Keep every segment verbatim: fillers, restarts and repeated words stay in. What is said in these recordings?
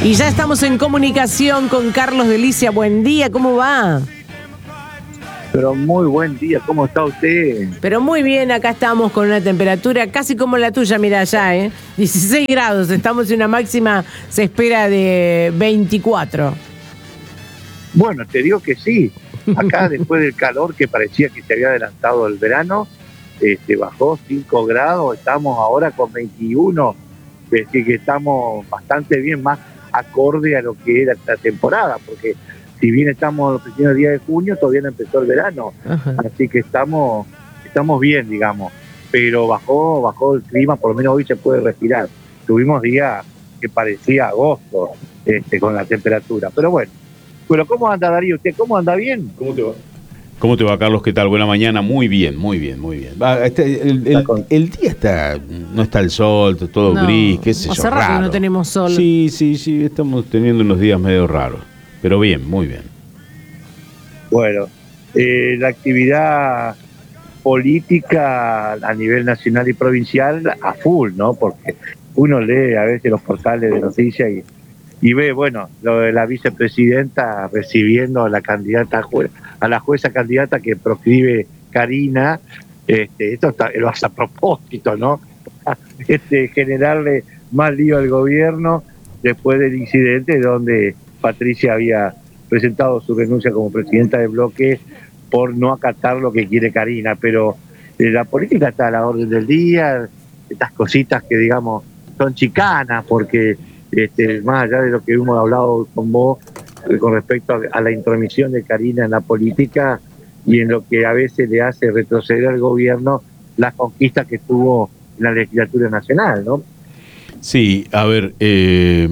Y ya estamos en comunicación con Carlos Delicia. Buen día, ¿cómo va? Pero muy buen día, ¿cómo está usted? Pero muy bien, acá estamos con una temperatura casi como la tuya, mira allá, ¿eh? dieciséis grados, estamos en una máxima, se espera de veinticuatro. Bueno, te digo que sí. Acá después del calor que parecía que se había adelantado el verano, este, bajó cinco grados, estamos ahora con veintiuno, es decir, que estamos bastante bien, más acorde a lo que era esta temporada, porque si bien estamos en los primeros días de junio, todavía no empezó el verano. Ajá. Así que estamos estamos bien, digamos, pero bajó bajó el clima, por lo menos hoy se puede respirar. Tuvimos días que parecía agosto este, con la temperatura, pero bueno. Bueno, ¿cómo anda Darío? ¿Usted cómo anda? ¿Bien? ¿Cómo te va? ¿Cómo te va, Carlos? ¿Qué tal? Buena mañana. Muy bien, muy bien, muy bien. Va, este, el, el, el día está, no está el sol, está todo no, gris, qué sé yo, hace rato raro. No tenemos sol. Sí, sí, sí, estamos teniendo unos días medio raros, pero bien, muy bien. Bueno, eh, la actividad política a nivel nacional y provincial a full, ¿no? Porque uno lee a veces los portales de noticias y Y ve, bueno, lo de la vicepresidenta recibiendo a la candidata, a la jueza candidata que proscribe Karina, este, esto está, lo hace a propósito, ¿no? Este, generarle más lío al gobierno después del incidente donde Patricia había presentado su renuncia como presidenta del bloque por no acatar lo que quiere Karina, pero eh, la política está a la orden del día, estas cositas que digamos son chicanas, porque Este, más allá de lo que hemos hablado con vos eh, con respecto a, a la intromisión de Karina en la política y en lo que a veces le hace retroceder al gobierno las conquistas que tuvo en la legislatura nacional, ¿no? Sí, a ver, eh,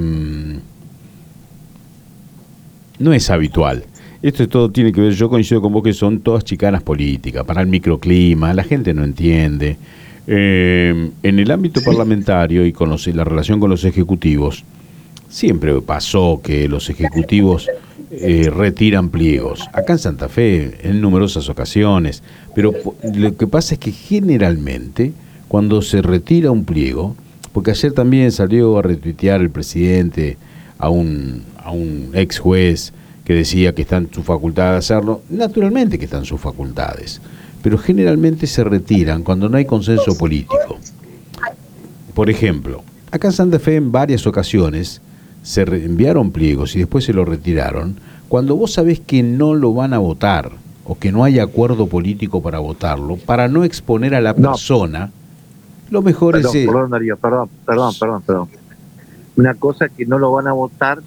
no es habitual. Esto todo tiene que ver, yo coincido con vos que son todas chicanas políticas, para el microclima, la gente no entiende. Eh, en el ámbito parlamentario y con los, la relación con los ejecutivos, siempre pasó que los ejecutivos eh, retiran pliegos. Acá en Santa Fe, en numerosas ocasiones, pero lo que pasa es que generalmente, cuando se retira un pliego, porque ayer también salió a retuitear el presidente a un, a un ex juez que decía que está en su facultad de hacerlo, naturalmente que está en sus facultades, pero generalmente se retiran cuando no hay consenso político. Por ejemplo, acá en Santa Fe en varias ocasiones se enviaron pliegos y después se lo retiraron cuando vos sabés que no lo van a votar o que no hay acuerdo político para votarlo, para no exponer a la persona, no. Lo mejor perdón, es... Perdón, Darío, perdón, perdón, perdón, perdón. Una cosa es que no lo van a votar,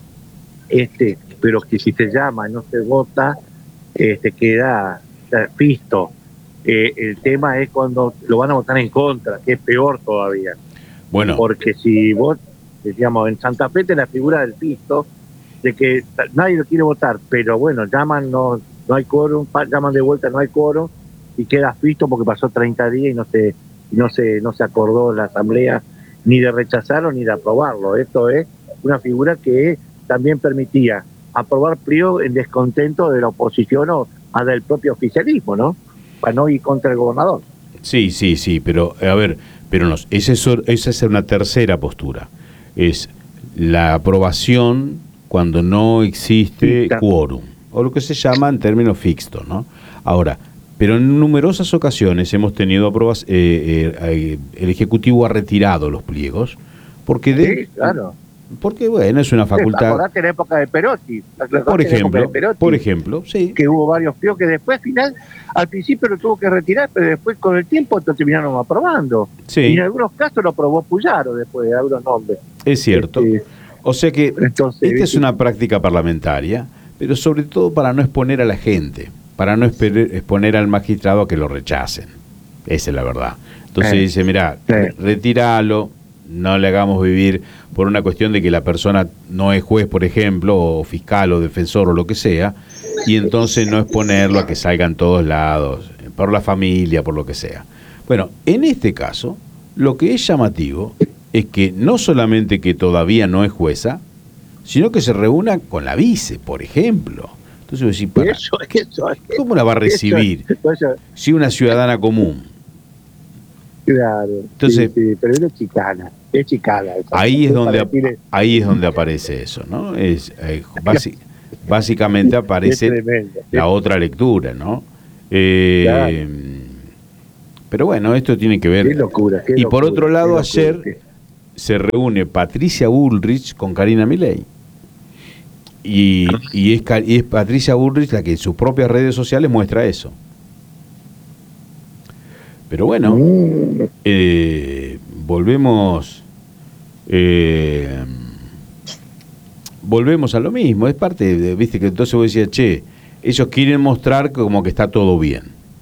este, pero que si se llama y no se vota, este, queda... visto. Eh, el tema es cuando lo van a votar en contra, que es peor todavía. Bueno. Porque si vos, digamos, en Santa Fe te la figura del pisto, de que nadie lo quiere votar, pero bueno, llaman, no, no hay quórum, llaman de vuelta, no hay quórum, y queda visto porque pasó treinta días y no se, no se, no se acordó la asamblea ni de rechazarlo ni de aprobarlo. Esto es una figura que también permitía aprobar pliego en descontento de la oposición o a del propio oficialismo, ¿no? Para no ir contra el gobernador. Sí, sí, sí, pero a ver, pero no, esa es, esa es una tercera postura. Es la aprobación cuando no existe sí, quórum, o lo que se llama en términos fixtos, ¿no? Ahora, pero en numerosas ocasiones hemos tenido aprobas, eh, eh, eh, el Ejecutivo ha retirado los pliegos, porque de... Sí, claro. Porque, bueno, es una facultad... Acordate en la época de Perotti. Por ejemplo, de Perotti, por ejemplo, sí. Que hubo varios pliegos que después, al final, al principio lo tuvo que retirar, pero después con el tiempo lo terminaron aprobando. Sí. Y en algunos casos lo aprobó Puyaro después de algunos nombres. Es cierto. Este, o sea que entonces, esta es una práctica parlamentaria, pero sobre todo para no exponer a la gente, para no exponer al magistrado a que lo rechacen. Esa es la verdad. Entonces eh, dice, mirá, eh. retíralo, no le hagamos vivir por una cuestión de que la persona no es juez, por ejemplo, o fiscal o defensor o lo que sea, y entonces no exponerlo a que salga en todos lados, por la familia, por lo que sea. Bueno, en este caso, lo que es llamativo es que no solamente que todavía no es jueza, sino que se reúna con la vice, por ejemplo. Entonces, decir, para, eso, eso, ¿cómo la va a recibir eso, eso. si una ciudadana común? Claro. Entonces, sí, sí, pero es chicana, es chicana. Ahí es donde decirle... ahí es donde aparece eso, ¿no? Es eh, básic, básicamente aparece la otra lectura, ¿no? Eh, claro. Pero bueno, esto tiene que ver. Qué locura, qué y locura, por otro lado, locura, ayer qué... se reúne Patricia Bullrich con Karina Milei. Y, y, es, y es Patricia Bullrich la que en sus propias redes sociales muestra eso. Pero bueno, eh, volvemos eh, volvemos a lo mismo. Es parte de, viste, que entonces vos decías, che, ellos quieren mostrar como que está todo bien.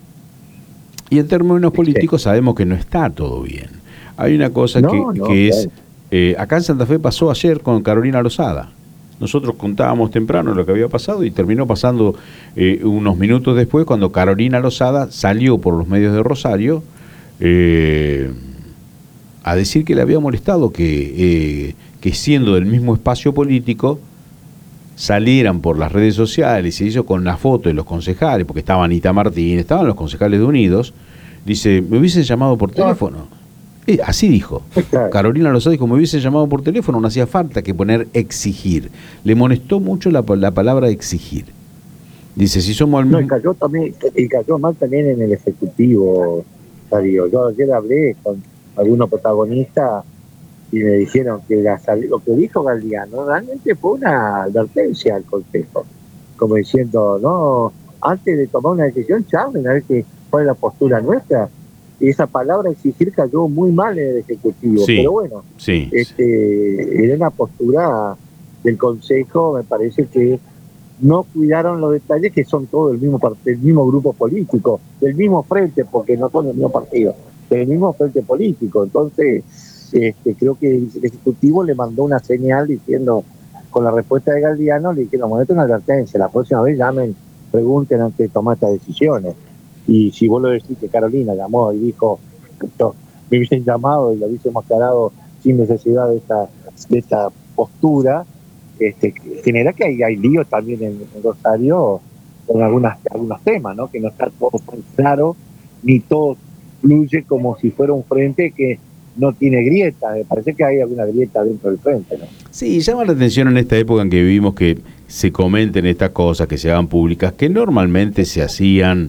Y en términos políticos sabemos que no está todo bien. Hay una cosa no, que, no, que es, eh, acá en Santa Fe pasó ayer con Carolina Lozada. Nosotros contábamos temprano lo que había pasado y terminó pasando eh, unos minutos después cuando Carolina Lozada salió por los medios de Rosario eh, a decir que le había molestado que, eh, que siendo del mismo espacio político salieran por las redes sociales, se hizo con la foto de los concejales, porque estaba Anita Martín, estaban los concejales de Unidos, dice, me hubiesen llamado por teléfono. Eh, así dijo. Carolina Lozada dijo, me hubiesen llamado por teléfono, no hacía falta que poner exigir. Le molestó mucho la, la palabra exigir. Dice, si somos al mismo... No, y cayó, también, y cayó mal también en el Ejecutivo, Darío. Yo ayer hablé con algunos protagonistas y me dijeron que la, lo que dijo Galdiano realmente fue una advertencia al Consejo. Como diciendo, no, antes de tomar una decisión, charlen a ver qué, cuál es la postura nuestra. Y esa palabra exigir cayó muy mal en el Ejecutivo, sí, pero bueno, sí, este, sí. Era una postura del Consejo, me parece que no cuidaron los detalles, que son todos del mismo del mismo grupo político, del mismo frente, porque no son del mismo partido, del mismo frente político. Entonces, este, creo que el Ejecutivo le mandó una señal diciendo, con la respuesta de Galdiano, le dijeron, bueno, esto es una advertencia, la próxima vez llamen, pregunten antes de tomar estas decisiones. Y si vos lo decís que Carolina llamó y dijo, me hubiesen llamado y lo hubiésemos aclarado sin necesidad de esta, de esta postura, este, genera que hay, hay líos también en, en Rosario con algunas, algunos temas, ¿no? Que no está todo tan claro, ni todo fluye como si fuera un frente que no tiene grieta. Me parece que hay alguna grieta dentro del frente, ¿no? Sí, llama la atención en esta época en que vivimos que se comenten estas cosas, que se hagan públicas, que normalmente se hacían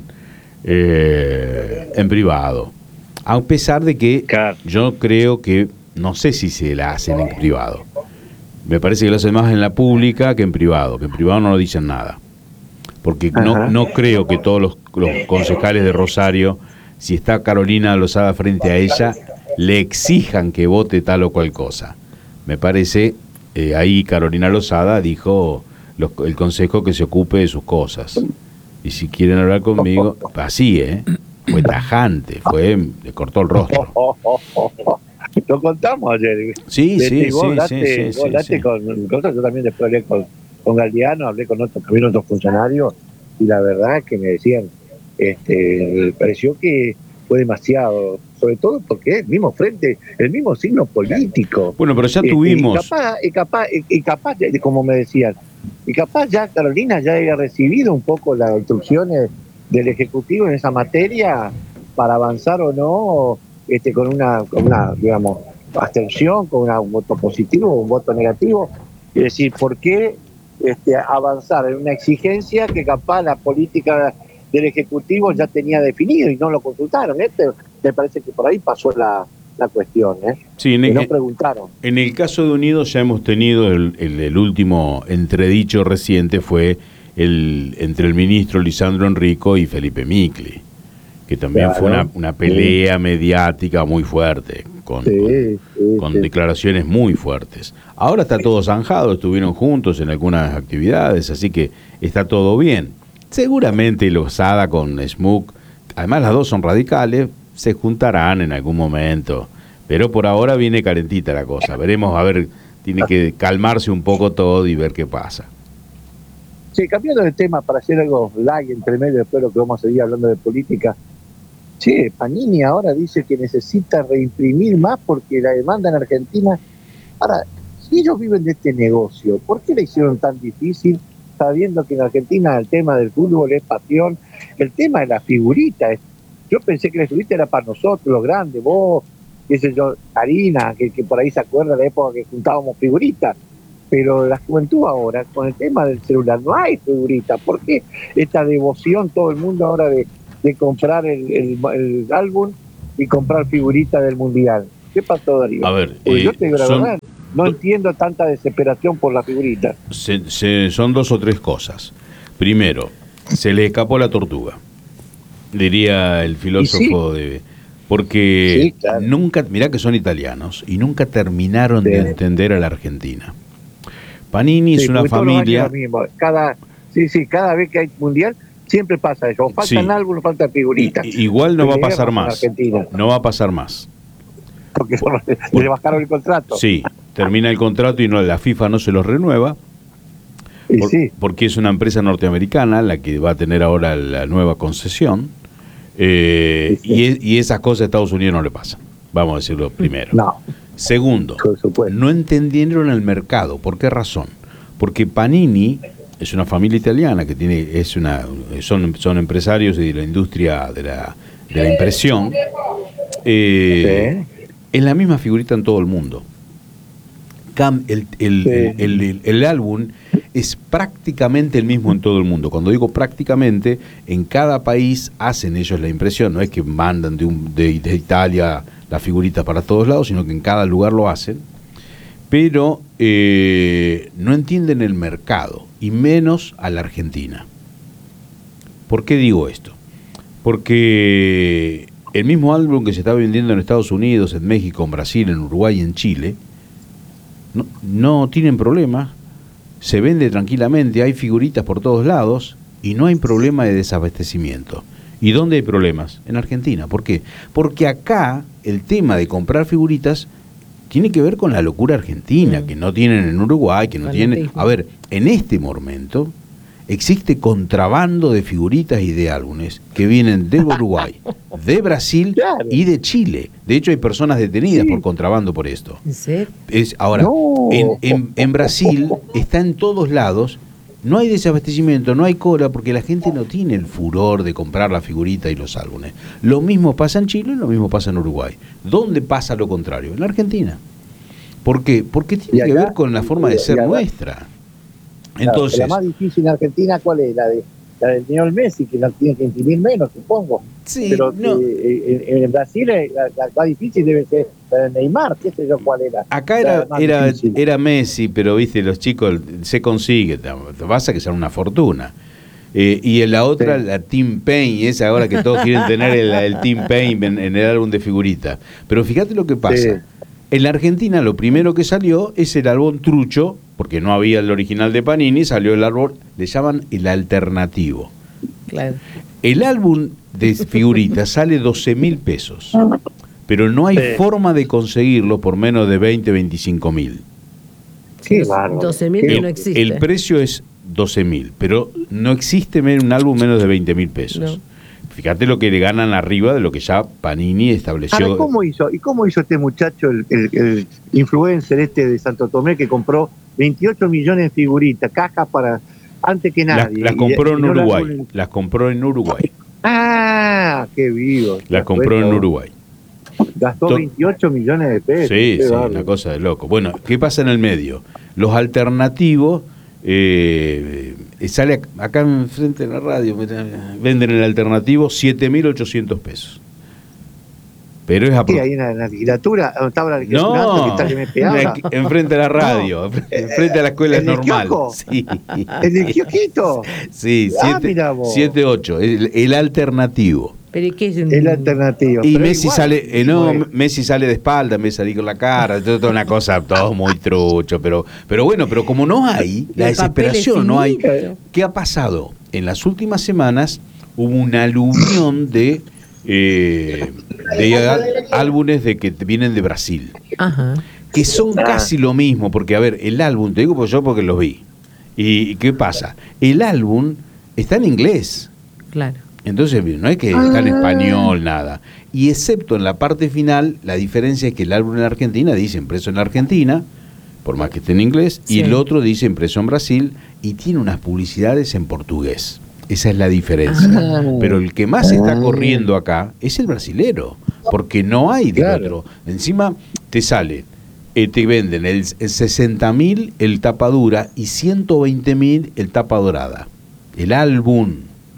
Eh, en privado, a pesar de que claro. Yo creo que no sé si se la hacen en privado, me parece que lo hacen más en la pública que en privado, que en privado no lo dicen nada, porque no, no creo que todos los, los concejales de Rosario, si está Carolina Lozada frente a ella, le exijan que vote tal o cual cosa. Me parece, eh, ahí Carolina Lozada dijo los, el consejo que se ocupe de sus cosas. Y si quieren hablar conmigo, así, ¿eh? Fue tajante, fue, le cortó el rostro. Lo contamos ayer. Sí, de, sí, vos sí, hablaste, sí, sí, vos sí, hablaste sí. Con, con yo también después hablé con, con Galdiano, hablé con otros, también otros funcionarios, y la verdad es que me decían, este, me pareció que fue demasiado, sobre todo porque es el mismo frente, el mismo signo político. Bueno, pero ya este, tuvimos... Y capaz, y capaz, y capaz, como me decían, y capaz ya Carolina ya había recibido un poco las instrucciones del Ejecutivo en esa materia para avanzar o no, este, con una, con una, digamos, abstención, con una, un voto positivo o un voto negativo. Es decir, ¿por qué este, avanzar en una exigencia que capaz la política del Ejecutivo ya tenía definido y no lo consultaron? Este, me parece que por ahí pasó la, la cuestión, ¿eh? Sí, en que el, no preguntaron. En el caso de Unidos ya hemos tenido el, el, el último entredicho reciente fue el entre el ministro Lisandro Enrico y Felipe Micli, que también claro, fue una, una pelea sí. mediática muy fuerte, con, sí, con, sí, con sí. declaraciones muy fuertes. Ahora está todo zanjado, estuvieron juntos en algunas actividades, así que está todo bien. Seguramente Lozada con Smook, además las dos son radicales, se juntarán en algún momento, pero por ahora viene calentita la cosa. Veremos, a ver, tiene que calmarse un poco todo y ver qué pasa. Sí, cambiando de tema para hacer algo light entre medio, después de lo que vamos a seguir hablando de política. Che, Panini ahora dice que necesita reimprimir más porque la demanda en Argentina... Ahora, si ellos viven de este negocio, ¿por qué le hicieron tan difícil sabiendo que en Argentina el tema del fútbol es pasión? El tema de la figurita es Yo pensé que la figurita era para nosotros, los grandes, vos, qué sé yo, Karina, que, que por ahí se acuerda de la época que juntábamos figuritas. Pero la juventud ahora, con el tema del celular, no hay figuritas. ¿Por qué esta devoción todo el mundo ahora de, de comprar el, el, el álbum y comprar figuritas del Mundial? ¿Qué pasó, Darío? A ver, Porque eh, yo te digo la son, verdad, no entiendo tanta desesperación por la figurita. se, se, son dos o tres cosas. Primero, se le escapó la tortuga, diría el filósofo sí. de... Porque Sí, claro. nunca, mirá que son italianos, y nunca terminaron sí. de entender a la Argentina. Panini sí, es una familia... Cada, sí, sí, cada vez que hay mundial siempre pasa eso. O faltan sí. álbumes, faltan figuritas. I, igual no va a pasar más. No va a pasar más. Porque bueno, Por, le bajaron el contrato. Sí, termina el contrato y no, la FIFA no se los renueva. Por, sí. Porque es una empresa norteamericana la que va a tener ahora la nueva concesión. Eh, sí, sí. Y, es, y esas cosas a Estados Unidos no le pasan. Vamos a decirlo primero. No. Segundo, no entendieron el mercado. ¿Por qué razón? Porque Panini es una familia italiana que tiene, es una, son, son empresarios de la industria de la, de la impresión. Eh, sí. Es la misma figurita en todo el mundo. Cam, el, el, sí. el, el, el, el álbum es prácticamente el mismo en todo el mundo. Cuando digo prácticamente, en cada país hacen ellos la impresión. No es que mandan de, un, de, de Italia la figurita para todos lados, sino que en cada lugar lo hacen. Pero eh, no entienden el mercado, y menos a la Argentina. ¿Por qué digo esto? Porque el mismo álbum que se está vendiendo en Estados Unidos, en México, en Brasil, en Uruguay y en Chile, no, no tienen problemas, se vende tranquilamente, hay figuritas por todos lados y no hay problema de desabastecimiento. ¿Y dónde hay problemas? En Argentina. ¿Por qué? Porque acá el tema de comprar figuritas tiene que ver con la locura argentina, mm. que no tienen en Uruguay, que no tienen... A ver, en este momento existe contrabando de figuritas y de álbumes que vienen de Uruguay, de Brasil claro. y de Chile. De hecho, hay personas detenidas sí. por contrabando por esto. ¿Sí? Es, ahora, no. en, en, en Brasil está en todos lados, no hay desabastecimiento, no hay cola, porque la gente no tiene el furor de comprar la figurita y los álbumes. Lo mismo pasa en Chile, lo mismo pasa en Uruguay. ¿Dónde pasa lo contrario? En la Argentina. ¿Por qué? Porque tiene acá, que ver con la forma de ser nuestra. Entonces, la más difícil en Argentina, ¿cuál es? La de la del señor Messi, que no tiene que imprimir menos, supongo. Sí, pero no. eh, en, en Brasil la, la más difícil debe ser la de Neymar, qué sé yo cuál era. Acá era era, era Messi, pero viste, los chicos se consigue, te vas a que sea una fortuna. Eh, y en la otra, sí. la Team Paint, esa ahora que todos quieren tener el, el Team Paint en, en el álbum de figuritas. Pero fíjate lo que pasa. Sí. En la Argentina lo primero que salió es el álbum trucho, porque no había el original de Panini, salió el álbum, le llaman el alternativo. Claro. El álbum de figuritas sale doce mil pesos, pero no hay sí. forma de conseguirlo por menos de veinte, veinticinco mil. Qué bárbaro. doce mil no existe. El precio es doce mil, pero no existe un álbum menos de veinte mil pesos. No. Fíjate lo que le ganan arriba de lo que ya Panini estableció. Ahora, ¿cómo hizo? ¿Y cómo hizo este muchacho, el, el, el influencer este de Santo Tomé, que compró veintiocho millones de figuritas, cajas para antes que nadie? Las, las compró y, en y Uruguay. No las, las compró en Uruguay. Ah, qué vivo. Las compró en Uruguay. Gastó veintiocho millones de pesos. Sí, sí, una cosa de loco. Bueno, ¿qué pasa en el medio? Los alternativos... Eh, sale acá enfrente de la radio, venden el alternativo siete mil ochocientos pesos. Pero es a ¿Qué, hay una, una legislatura? ¿Estaba la legislatura no, que está el M P A? Enfrente de la radio, no. enfrente a la escuela ¿El normal. Sí. ¿El de Kiosquito? Sí, siete ocho, el, el alternativo. ¿Pero qué es un... El alternativo. Y Messi igual, sale, eh, no, igual. Messi sale de espalda, Messi sale con la cara, toda una cosa, todo muy trucho, pero, pero bueno, pero como no hay, la desesperación, no hay. ¿Qué ha pasado? En las últimas semanas hubo una aluvión de, eh, de álbumes de que vienen de Brasil, Ajá. que son casi lo mismo, porque a ver, el álbum, te digo pues yo porque los vi. ¿Y qué pasa? El álbum está en inglés. Claro. Entonces no es que está en español, nada. Y excepto en la parte final, la diferencia es que el álbum en la Argentina dice impreso en la Argentina, por más que esté en inglés, sí. y el otro dice impreso en Brasil, y tiene unas publicidades en portugués. Esa es la diferencia. Ah. Pero el que más está Ah. corriendo acá es el brasilero, porque no hay del Claro. otro. Encima te sale, eh, te venden el, el sesenta mil el tapa dura y ciento veinte mil el tapa dorada. El álbum.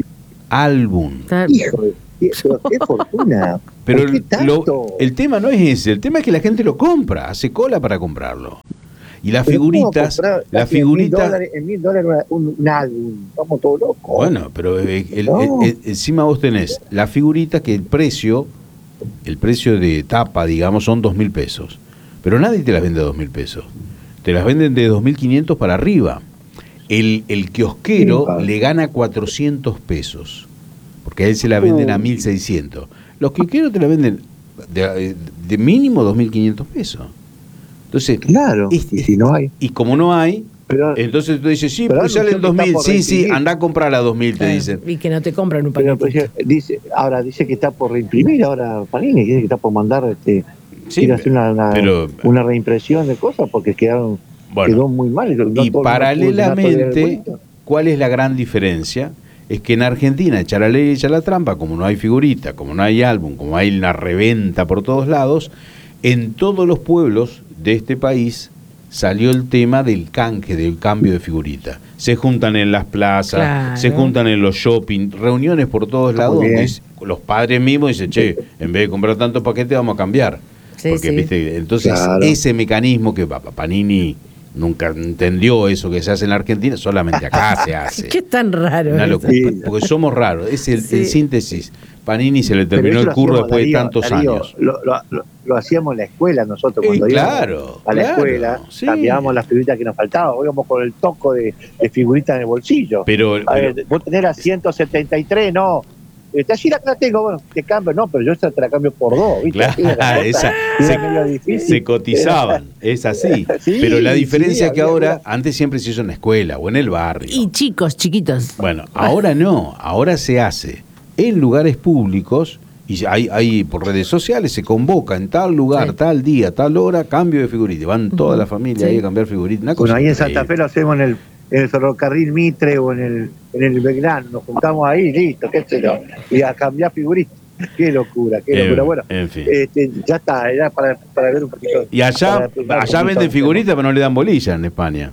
Álbum. Está- Hijo de pero qué fortuna. Pero ¿Por qué el, tanto? lo- el tema no es ese, el tema es que la gente lo compra, hace cola para comprarlo. Y las Pero ¿cómo figuritas, comprar las casi en mil figuritas, dólares- En mil dólares una- un, un álbum. Estamos todos locos. bueno, pero eh, el- No. el- el- encima vos tenés la figurita que el precio, el precio de tapa, digamos, son dos mil pesos. Pero nadie te las vende a dos mil pesos. Te las venden de dos mil quinientos para arriba. El, el kiosquero Sí, padre. le gana cuatrocientos pesos. Porque a él se la venden a Uy. mil seiscientos. Los kiosqueros te la venden de, de mínimo dos mil quinientos pesos. Entonces, Claro. es- Y si no hay. y como no hay, Pero, entonces tú dices, sí, Pero pues anunció salen que está dos mil, por sí, sí, reimprimir. anda a comprar a dos mil, te dicen. Y que no te compran un pero, paquetito. pues, dice, ahora dice que está por reimprimir ahora Panini, dice que está por mandar este, Sí, quiere hacer una, una, pero- una reimpresión de cosas porque quedaron Bueno, quedó muy mal. No todo el mundo y pudo llenar todo el paralelamente, vuelto. ¿cuál es la gran diferencia? Es que en Argentina echa la ley, echa la trampa, como no hay figurita, como no hay álbum, como hay una reventa por todos lados, en todos los pueblos de este país salió el tema del canje, del cambio de figurita. Se juntan en las plazas, Claro. se juntan en los shopping, reuniones por todos Está lados, muy donde bien. es- los padres mismos dicen, che, en vez de comprar tantos paquetes vamos a cambiar. Sí, Porque, sí. ¿viste? Entonces, Claro. ese mecanismo que Pa- Panini nunca entendió, eso que se hace en la Argentina, solamente acá se hace. Qué tan raro. Una eso. locura, Sí. porque somos raros. Es el, Sí. en síntesis. Panini se le Pero terminó eso el lo curro hacíamos, después de Darío, tantos Darío, años. Lo, lo- lo- lo hacíamos en la escuela nosotros Eh, cuando claro, íbamos a la claro, escuela, sí. cambiábamos las figuritas que nos faltaban, íbamos con el toco de, de figuritas en el bolsillo. Pero, A ver, pero- vos tenés la ciento setenta y tres, no. Este, así la, la tengo, bueno, te cambio, no, pero yo esta te la cambio por dos, ¿viste? Claro, Así era la cosa, esa- era se- medio difícil. se cotizaban, es así. Sí, Pero la diferencia sí, es que había- ahora, había- antes siempre se hizo en la escuela o en el barrio. Y chicos, chiquitos. Bueno, ahora no, ahora se hace en lugares públicos y hay, hay por redes sociales, se convoca en tal lugar, Sí. tal día, tal hora, cambio de figurita. Van toda Ujú. la familia Sí. ahí a cambiar figurita. Una cosa Bueno, ahí en increíble. Santa Fe lo hacemos en el, en el ferrocarril Mitre o en el, en el Belgrano, nos juntamos ahí, listo, qué sé yo, y a cambiar figuritas. Qué locura, qué En- locura. Bueno, en fin. este, ya está, era para, para ver un poquito. Y allá, para explicar un allá poquito. venden figuritas, pero no le dan bolilla en España.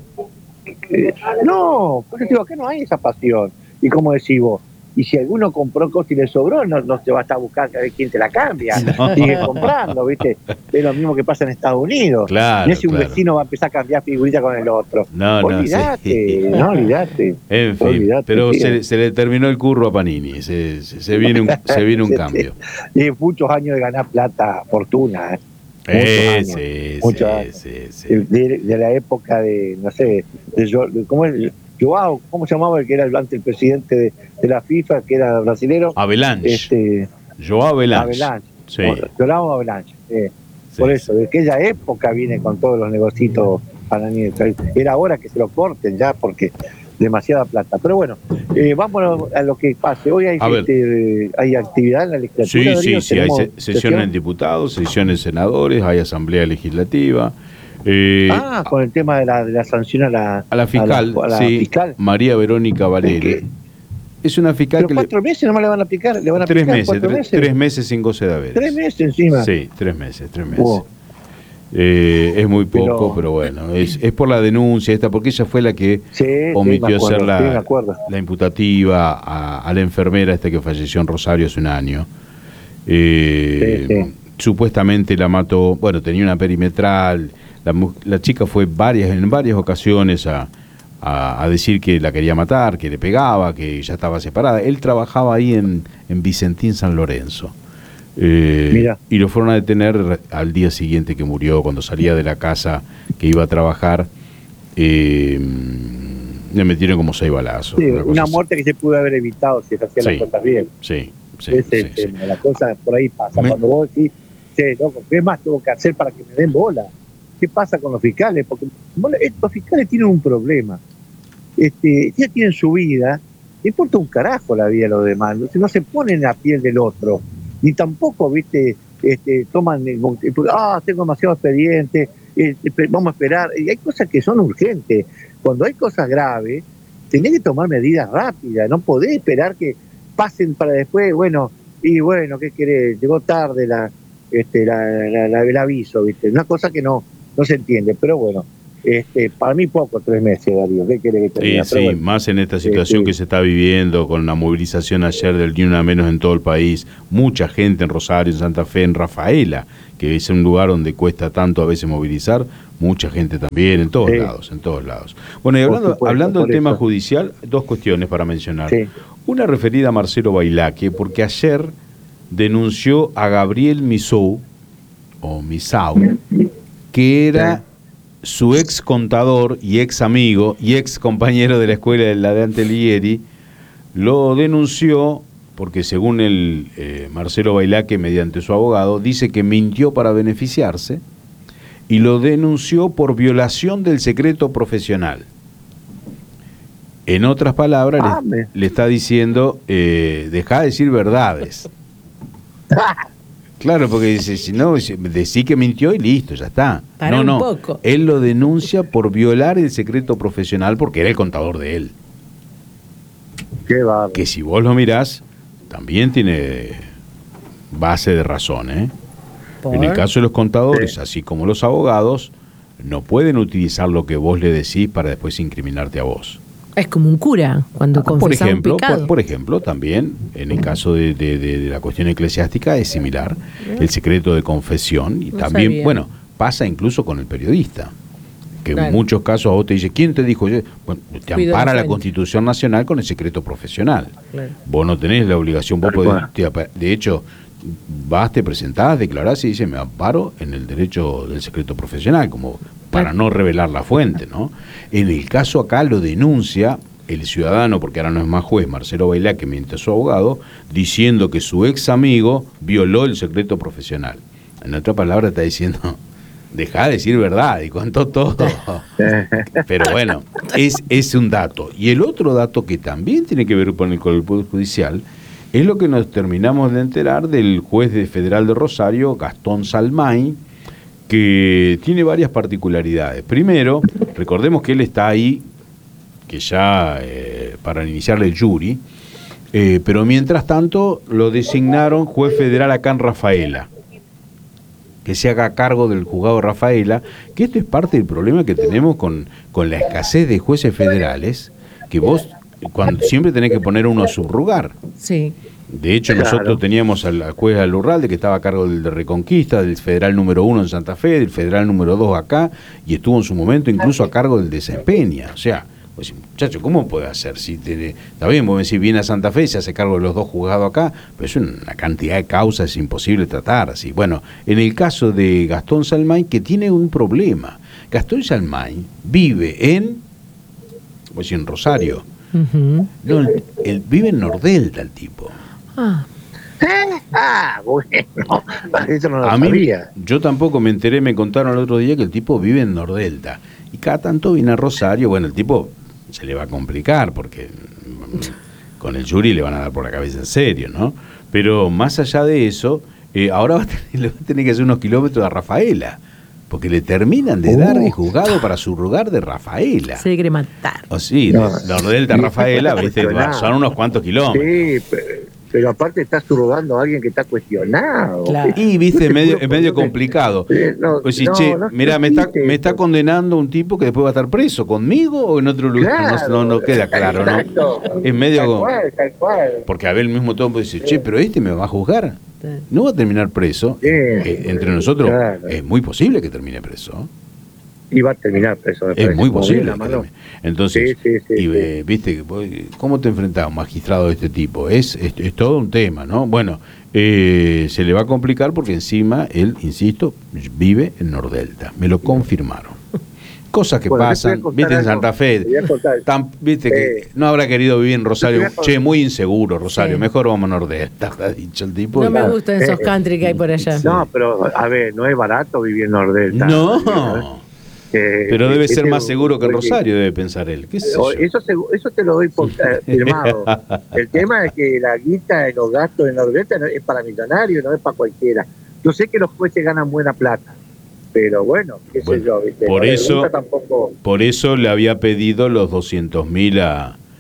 Eh, no, porque te digo, acá no hay esa pasión. Y como decís vos, y si alguno compró cosas y le sobró, no, no te vas a estar buscando a ver quién te la cambia. No. Sigue comprando, ¿viste? Es lo mismo que pasa en Estados Unidos. Claro, No es si un claro. vecino va a empezar a cambiar figuritas con el otro. No, no, olvidate, sí. no, olvidate. En fin, Olvidate, pero sí. se, se le terminó el curro a Panini. Se, se, se viene un, se viene un Sí, cambio. Y muchos años de ganar plata, fortuna. ¿eh? Eh, Muchos años, sí, muchos sí, años. sí, sí. De, de- de la época de, no sé, de, Jo- de- ¿cómo es? Joao, ¿cómo se llamaba el que era el, antes el presidente de, de la FIFA, que era brasilero? Avalanche. Este, Joao Avalanche. Avalanche. Sí, Joao Avalanche. eh. sí, Por sí. eso, de aquella época viene con todos los negocitos para mí. Era hora que se lo corten ya, porque demasiada plata. Pero bueno, eh, vámonos a lo que pase. Hoy hay, A ver. este, hay actividad en la legislatura. Sí, Darío, sí, sí, hay tenemos se- sesión sesión. en diputados, sesión en senadores, hay asamblea legislativa. Eh, Ah, con el tema de la, de la sanción a la, a la fiscal, a la sí, fiscal. María Verónica Valeri. ¿Qué? Es una fiscal Pero que le, cuatro meses nomás le van a aplicar, le van a tres aplicar meses, cuatro tres, meses. tres meses sin goce de haberes. Tres meses encima. Sí, tres meses, tres meses. Oh. Eh, es muy poco, Pero- pero, bueno, es, es por la denuncia esta, porque ella fue la que Sí, sí, omitió me acuerdo, ser la, sí, me acuerdo. la imputativa a, a la enfermera esta que falleció en Rosario hace un año. Eh, Sí, sí. Supuestamente la mató, bueno, tenía una perimetral, la, mu- la chica fue varias, en varias ocasiones a, a, a decir que la quería matar, que le pegaba, que ya estaba separada. Él trabajaba ahí en, en Vicentín San Lorenzo. Eh, Mira. y lo fueron a detener al día siguiente que murió, cuando salía de la casa que iba a trabajar. Eh, le metieron como seis balazos. Sí, cosa una así. muerte que se pudo haber evitado si se hacían Sí. las cosas bien. Sí, sí, Ese sí, es el sí. tema, la cosa por ahí pasa. Me- Cuando vos decís, che, loco, ¿qué más tengo que hacer para que me den bola? ¿Qué pasa con los fiscales? Porque bueno, estos fiscales tienen un problema. Este, ya tienen su vida, le importa un carajo la vida de los demás, no, no se ponen en la piel del otro, ni tampoco, viste, este, toman, el- ah, tengo demasiado expediente, eh, espe- vamos a esperar, y hay cosas que son urgentes. Cuando hay cosas graves, tenés que tomar medidas rápidas, no podés esperar que pasen para después, bueno, y bueno, ¿qué querés? Llegó tarde la, este, la, la, la, el aviso, ¿viste? Una cosa que no, no se entiende, pero bueno, este, para mí poco, tres meses, Darío, ¿qué querés que te diga? Sí, sí, bueno, más en esta situación sí, que sí. se está viviendo, con la movilización ayer del Ni Una Menos en todo el país, mucha gente en Rosario, en Santa Fe, en Rafaela, que es un lugar donde cuesta tanto a veces movilizar, mucha gente también, en todos Sí. lados, en todos lados. Bueno, y hablando, supuesto, hablando del por tema eso. judicial, dos cuestiones para mencionar. Sí. Una referida a Marcelo Bailaque, porque ayer denunció a Gabriel Misou, o Misau, que era su ex contador y ex amigo y ex compañero de la escuela de la de Antelieri, lo denunció porque según el eh, Marcelo Bailaque, mediante su abogado, dice que mintió para beneficiarse y lo denunció por violación del secreto profesional. En otras palabras, Ah, le, me- le está diciendo, eh, deja de decir verdades. Claro, porque dice, si no, decí que mintió y listo, ya está. Pará no, un no, poco. él lo denuncia por violar el secreto profesional porque era el contador de él. Qué bárbaro. Que si vos lo mirás, también tiene base de razón, ¿eh? ¿Por? En el caso de los contadores, Sí. así como los abogados, no pueden utilizar lo que vos le decís para después incriminarte a vos. Es como un cura cuando Por confiesa ejemplo, un pecado. por, por ejemplo, también en el caso de, de- de- de la cuestión eclesiástica es similar, el secreto de confesión, y No también, sabía. bueno, pasa incluso con el periodista, que Claro. en muchos casos a vos te dice, ¿quién te dijo? Bueno, te Cuido ampara la la fuente. Constitución Nacional con el secreto profesional. Claro. Vos no tenés la obligación, vos Tal podés, cual. te apa- de hecho, vas, te presentás, declarás y dice, me amparo en el derecho del secreto profesional, como para Claro. no revelar la fuente, ¿no? En el caso acá lo denuncia el ciudadano, porque ahora no es más juez, Marcelo Bailaque, mientras su abogado, diciendo que su ex amigo violó el secreto profesional. En otra palabra está diciendo, dejá de decir verdad, y contó todo. Pero bueno, es, es un dato. Y el otro dato que también tiene que ver con el, con el Poder Judicial es lo que nos terminamos de enterar del juez de federal de Rosario, Gastón Salmain, que tiene varias particularidades. Primero, recordemos que él está ahí, que ya eh, para iniciarle el jury, eh, pero mientras tanto lo designaron juez federal acá en Rafaela, que se haga cargo del juzgado de Rafaela, que esto es parte del problema que tenemos con, con la escasez de jueces federales, que vos cuando, siempre tenés que poner uno a subrogar. Sí. De hecho, Claro. nosotros teníamos al juez Alurralde, que estaba a cargo del de Reconquista, del federal número uno en Santa Fe, del federal número dos acá, y estuvo en su momento incluso a cargo del de Sempeña. O sea, pues, muchacho, ¿cómo puede hacer? Si te, está bien, vos decís, viene a Santa Fe y se hace cargo de los dos juzgados acá, pero es una cantidad de causas, es imposible tratar así. Bueno, en el caso de Gastón Salmain, que tiene un problema. Gastón Salmain vive en, pues en Rosario. Ujú. No, el- el- vive en Nordelta el tipo. Ah, Ah, bueno, eso no lo A mí, sabía. yo tampoco me enteré, me contaron el otro día que el tipo vive en Nordelta. Y cada tanto viene a Rosario, bueno, el tipo se le va a complicar porque mm, con el jury le van a dar por la cabeza en serio, ¿no? Pero más allá de eso, eh, ahora va a tener, le va a tener que hacer unos kilómetros a Rafaela, porque le terminan de Uh. dar el juzgado para subrogar de Rafaela. se quiere matar. O sí, No. de Nordelta a Rafaela, viste, Cuestionado. son unos cuantos kilómetros. Sí, pero, pero aparte estás surrogando a alguien que está cuestionado. Claro. Y viste, es Yo te medio, juro es por medio Dios que- complicado. Eh, no, Pues sí, no, che, no mira, me está, existe me está eso. condenando un tipo que después va a estar preso, ¿conmigo o en otro lugar? No- Claro, no, no queda claro, ¿no? exacto. Es medio... Tal cual, tal cual. Porque a ver, el mismo tiempo dice, che, pero este me va a juzgar. Sí. No va a terminar preso. Sí, Eh, entre nosotros claro. es muy posible que termine preso. Y va a terminar preso. me Es parece, muy como posible. viene la que mano. termine. Entonces, Sí, sí, sí, y, sí. eh, viste, vos, ¿cómo te enfrentás a un magistrado de este tipo? Es, es, es todo un tema, ¿no? Bueno, eh, se le va a complicar porque encima él, insisto, vive en Nordelta. Me lo confirmaron. Cosas que Bueno, te pasan, voy a contar viste, en algo. Santa Fe, Te voy a contar. tan- viste que Eh, no habrá querido vivir en Rosario. te voy a contar. Che, muy inseguro, Rosario, Sí. mejor vamos a Nordelta, ha dicho el tipo. No y- me gustan esos Eh, country que hay por allá. No, pero a ver, no es barato vivir en Nordelta. No, Eh, pero debe ese- ser más seguro que en oye, Rosario, debe pensar él. ¿Qué sé o- yo? Eso, segu- eso te lo doy por, eh, firmado. El tema es que la guita de los gastos en Nordelta no- es para millonarios, no es para cualquiera. Yo sé que los jueces ganan buena plata, pero bueno, qué Bueno, sé yo. ¿viste? por No me eso- gusta tampoco. Por eso le había pedido los doscientos mil a,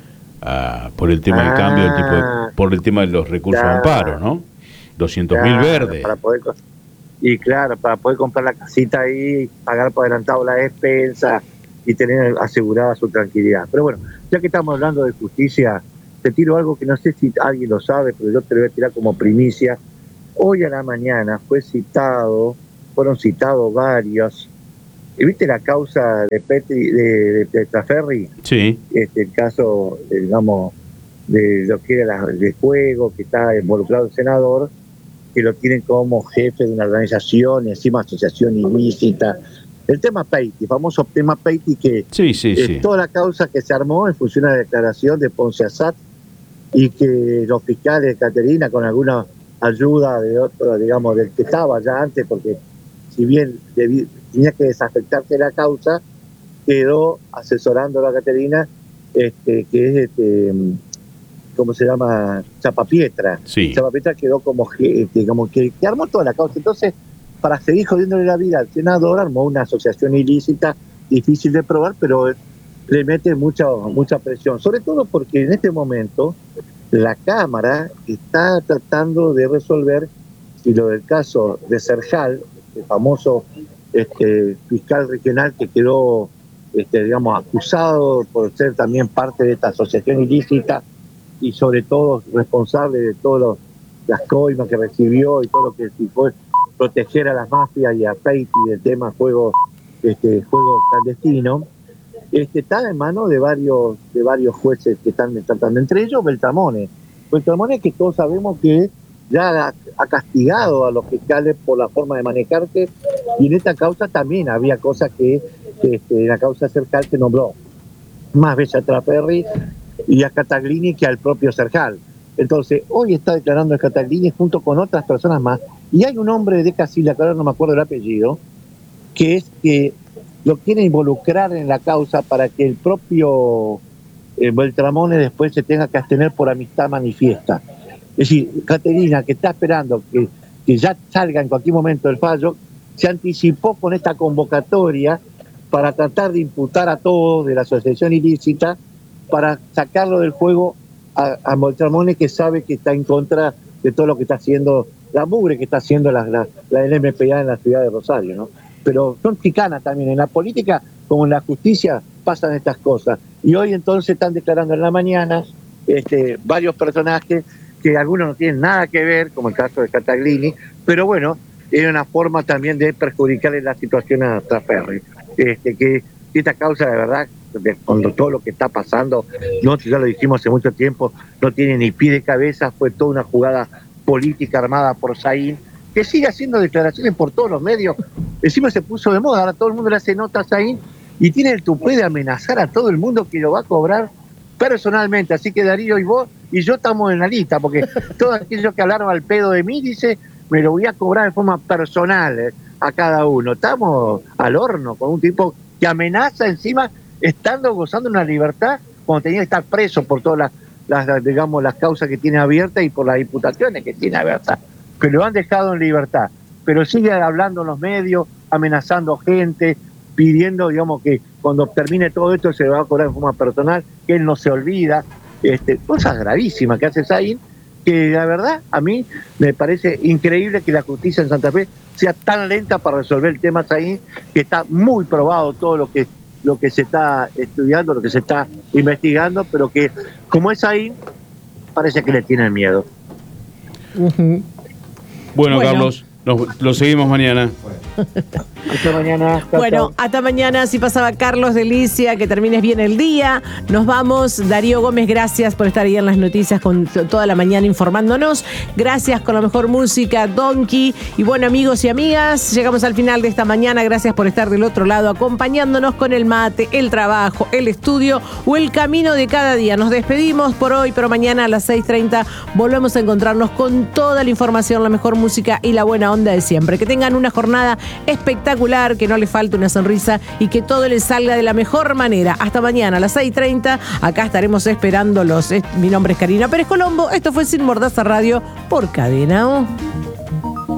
a, por el tema del Ah, cambio, el tipo de- por el tema de los recursos claro. de amparo, ¿no? doscientos mil Claro, verdes. para poder co- y claro, para poder comprar la casita ahí, pagar por adelantado la despensa y tener asegurada su tranquilidad. Pero bueno, ya que estamos hablando de justicia, te tiro algo que no sé si alguien lo sabe, pero yo te lo voy a tirar como primicia. Hoy a la mañana fue citado, fueron citados varios. ¿Y ¿Viste la causa de Petri, de, de Petraferri? Sí, Este, el caso, eh, digamos, de lo que era la- de juego, que está involucrado el senador, que lo tienen como jefe de una organización y encima asociación ilícita. El tema Peiti, famoso tema Peiti, que sí, sí, eh, sí. toda la causa que se armó en función de la declaración de Ponce Assad y que los fiscales de Caterina, con alguna ayuda de otro, digamos, del que estaba ya antes, porque si bien debí- tenía que desafectarse la causa, quedó asesorando a Caterina, este, que es, este, ¿cómo se llama? Chapapietra. Sí. Chapapietra quedó como, que- este, como que, que armó toda la causa. Entonces, para seguir jodiéndole la vida al senador, armó una asociación ilícita, difícil de probar, pero le mete mucha, mucha presión. Sobre todo porque en este momento la Cámara está tratando de resolver si lo del caso de Serjal, el famoso este, fiscal regional que quedó, este, digamos, acusado por ser también parte de esta asociación ilícita y sobre todo responsable de todas las coimas que recibió y todo lo que fue proteger a las mafias y a Peiti del tema juego, este, juego clandestino, este, está en manos de varios, de varios jueces que están tratando, entre ellos Beltramone. Beltramone, que todos sabemos que ya ha, ha castigado a los fiscales por la forma de manejarse, y en esta causa también había cosas que, que este, en la causa Serjal que nombró más veces a Traferri y a Cataglini que al propio Serjal. Entonces, hoy está declarando el Cataglini junto con otras personas más, y hay un hombre de Casilla, que ahora no me acuerdo el apellido, que es que lo quiere involucrar en la causa para que el propio eh, Beltramone después se tenga que abstener por amistad manifiesta. Es decir, Caterina, que está esperando que, que ya salga en cualquier momento el fallo, se anticipó con esta convocatoria para tratar de imputar a todos de la asociación ilícita, para sacarlo del juego a, a Beltramone, que sabe que está en contra de todo lo que está haciendo, la mugre que está haciendo la, la, la L M P A en la ciudad de Rosario, ¿no? Pero son chicanas también. En la política, como en la justicia, pasan estas cosas. Y hoy entonces están declarando en la mañana este, varios personajes que algunos no tienen nada que ver, como el caso de Cataglini, pero bueno, era una forma también de perjudicarle la situación a Traferri. Este, que esta causa, de verdad, de, con todo lo que está pasando, no, ya lo dijimos hace mucho tiempo, no tiene ni pie de cabeza, fue toda una jugada política armada por Saín, que sigue haciendo declaraciones por todos los medios. Encima se puso de moda, ahora todo el mundo le hace notas ahí y tiene el tupé de amenazar a todo el mundo que lo va a cobrar personalmente. Así que Darío y vos y yo estamos en la lista, porque todo aquello que hablaron al pedo de mí, dice, me lo voy a cobrar de forma personal eh, a cada uno. Estamos al horno con un tipo que amenaza encima estando gozando una libertad cuando tenía que estar preso por todas las, las digamos, las causas que tiene abiertas y por las imputaciones que tiene abiertas. Que lo han dejado en libertad, pero sigue hablando en los medios, amenazando gente, pidiendo, digamos, que cuando termine todo esto se va a cobrar de forma personal, que él no se olvida, este, cosas gravísimas que hace Saín, que la verdad a mí me parece increíble que la justicia en Santa Fe sea tan lenta para resolver el tema Saín, que está muy probado todo lo que, lo que se está estudiando, lo que se está investigando, pero que como es Saín, parece que le tienen miedo. Uh-huh. Bueno, Bueno. Carlos, nos, lo seguimos mañana. Hasta mañana. Chao, Bueno, chao. hasta mañana. Así pasaba Carlos Delicia. Que termines bien el día. Nos vamos. Darío Gómez, gracias por estar ahí en las noticias con t- toda la mañana informándonos. Gracias con la mejor música, Donkey. Y bueno, amigos y amigas, llegamos al final de esta mañana. Gracias por estar del otro lado acompañándonos con el mate, el trabajo, el estudio o el camino de cada día. Nos despedimos por hoy, pero mañana a las seis treinta volvemos a encontrarnos con toda la información, la mejor música y la buena onda de siempre. Que tengan una jornada espectacular, que no les falte una sonrisa y que todo les salga de la mejor manera. Hasta mañana a las seis treinta, acá estaremos esperándolos. Mi nombre es Karina Pérez Colombo, esto fue Sin Mordaza Radio por Cadena O.